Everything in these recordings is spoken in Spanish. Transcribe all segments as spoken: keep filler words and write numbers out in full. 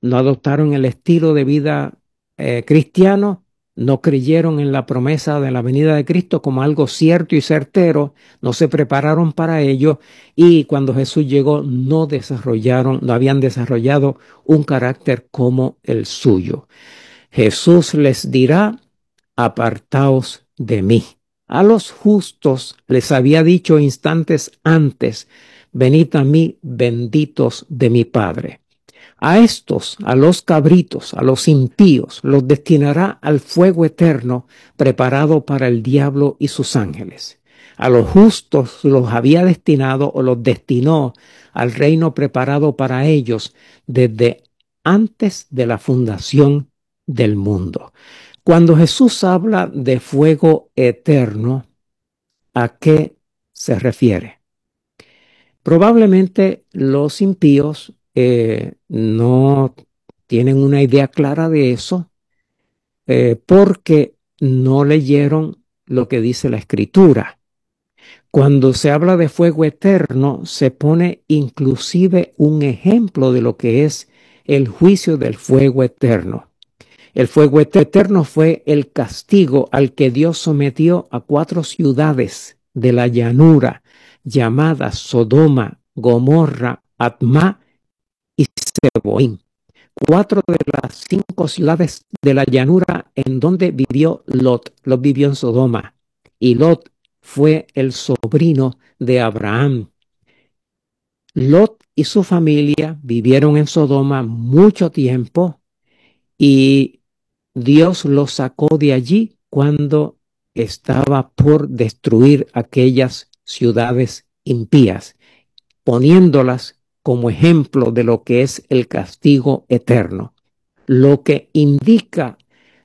no adoptaron el estilo de vida eh, cristiano, no creyeron en la promesa de la venida de Cristo como algo cierto y certero, no se prepararon para ello y cuando Jesús llegó no desarrollaron, no habían desarrollado un carácter como el suyo. Jesús les dirá: apartaos de mí. A los justos les había dicho instantes antes: venid a mí, benditos de mi Padre. A estos, a los cabritos, a los impíos, los destinará al fuego eterno preparado para el diablo y sus ángeles. A los justos los había destinado o los destinó al reino preparado para ellos desde antes de la fundación del mundo. Cuando Jesús habla de fuego eterno, ¿a qué se refiere? Probablemente los impíos eh, no tienen una idea clara de eso eh, porque no leyeron lo que dice la Escritura. Cuando se habla de fuego eterno, se pone inclusive un ejemplo de lo que es el juicio del fuego eterno. El fuego eterno fue el castigo al que Dios sometió a cuatro ciudades de la llanura llamadas Sodoma, Gomorra, Admá y Seboim. Cuatro de las cinco ciudades de la llanura en donde vivió Lot. Lot vivió en Sodoma y Lot fue el sobrino de Abraham. Lot y su familia vivieron en Sodoma mucho tiempo y Dios los sacó de allí cuando estaba por destruir aquellas ciudades impías, poniéndolas como ejemplo de lo que es el castigo eterno, lo que indica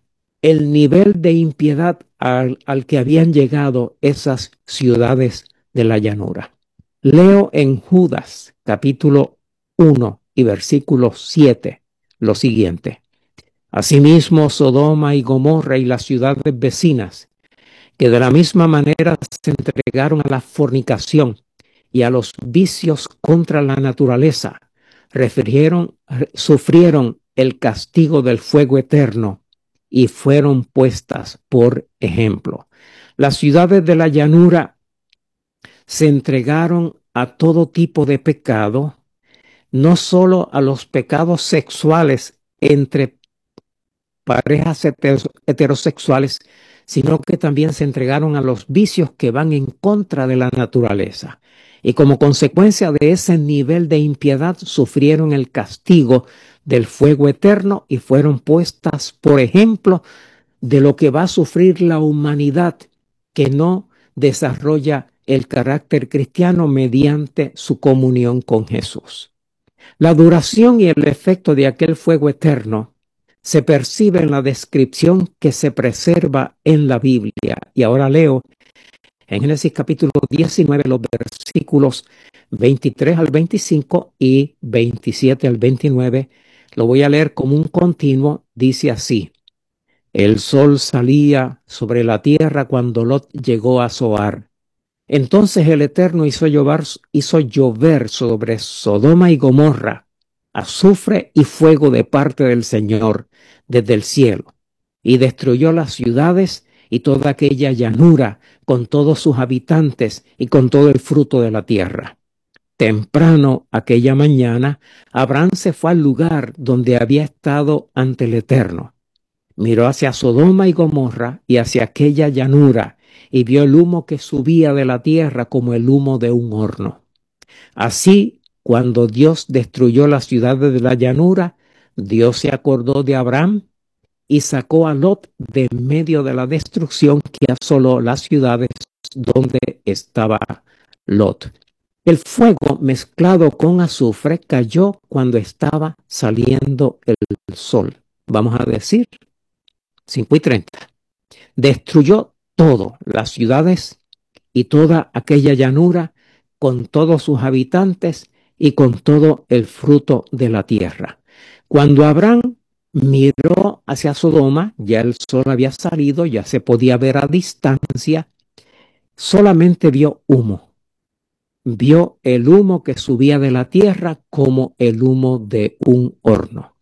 el nivel de impiedad al, al que habían llegado esas ciudades de la llanura. Leo en Judas capítulo uno y versículo siete lo siguiente: asimismo Sodoma y Gomorra y las ciudades vecinas, que de la misma manera se entregaron a la fornicación y a los vicios contra la naturaleza, refirieron, sufrieron el castigo del fuego eterno y fueron puestas por ejemplo. Las ciudades de la llanura se entregaron a todo tipo de pecado, no solo a los pecados sexuales entre parejas heterosexuales, sino que también se entregaron a los vicios que van en contra de la naturaleza. Y como consecuencia de ese nivel de impiedad, sufrieron el castigo del fuego eterno y fueron puestas, por ejemplo, de lo que va a sufrir la humanidad que no desarrolla el carácter cristiano mediante su comunión con Jesús. La duración y el efecto de aquel fuego eterno se percibe en la descripción que se preserva en la Biblia. Y ahora leo en Génesis capítulo diecinueve los versículos veintitrés al veinticinco y veintisiete al veintinueve. Lo voy a leer como un continuo. Dice así: el sol salía sobre la tierra cuando Lot llegó a Zoar. Entonces el Eterno hizo llover, hizo llover sobre Sodoma y Gomorra azufre y fuego de parte del Señor desde el cielo, y destruyó las ciudades y toda aquella llanura con todos sus habitantes y con todo el fruto de la tierra. Temprano aquella mañana, Abraham se fue al lugar donde había estado ante el Eterno. Miró hacia Sodoma y Gomorra y hacia aquella llanura, y vio el humo que subía de la tierra como el humo de un horno. Así, cuando Dios destruyó las ciudades de la llanura, Dios se acordó de Abraham y sacó a Lot de medio de la destrucción que asoló las ciudades donde estaba Lot. El fuego mezclado con azufre cayó cuando estaba saliendo el sol. Vamos a decir cinco y treinta. Destruyó todo, las ciudades y toda aquella llanura con todos sus habitantes y con todo el fruto de la tierra. Cuando Abraham miró hacia Sodoma, ya el sol había salido, ya se podía ver a distancia, solamente vio humo. Vio el humo que subía de la tierra como el humo de un horno.